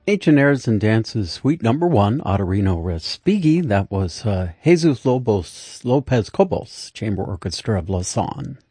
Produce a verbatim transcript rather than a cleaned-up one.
Ancient Airs and Dances, Suite Number One, Ottorino Respighi. That was uh, Jesus Lobos, Lopez Cobos, Chamber Orchestra of Lausanne.